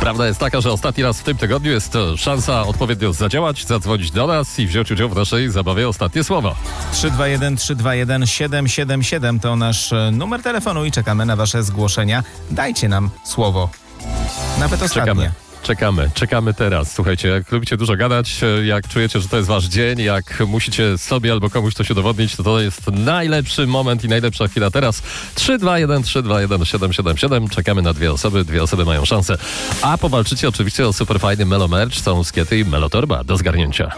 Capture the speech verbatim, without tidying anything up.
Prawda jest taka, że ostatni raz w tym tygodniu jest to szansa odpowiednio zadziałać, zadzwonić do nas i wziąć udział w naszej zabawie Ostatnie Słowo. trzy dwa jeden trzy dwa jeden siedem siedem siedem to nasz numer telefonu i czekamy na wasze zgłoszenia. Dajcie nam słowo. Nawet ostatnie. Czekamy. Czekamy, czekamy teraz. Słuchajcie, jak lubicie dużo gadać, jak czujecie, że to jest wasz dzień, jak musicie sobie albo komuś coś udowodnić, to to jest najlepszy moment i najlepsza chwila teraz. trzy dwa jeden trzy dwa jeden siedem siedem siedem. Czekamy na dwie osoby, dwie osoby mają szansę. A powalczycie oczywiście o super fajny Melo Merch, są skiety i Melo Torba do zgarnięcia.